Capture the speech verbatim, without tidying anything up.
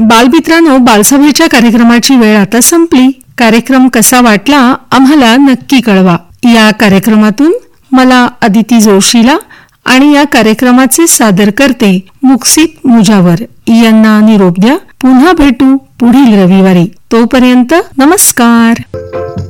बालमित्रांनो, बालसभेच्या कार्यक्रमाची वेळ आता संपली. कार्यक्रम कसा वाटला आम्हाला नक्की कळवा. या कार्यक्रमातून मला अदिती जोशीला आणि या कार्यक्रमाचे सादरकर्ते मुक्सित मुजावर यांना निरोप द्या. पुन्हा भेटू पुढील रविवारी. तोपर्यंत नमस्कार.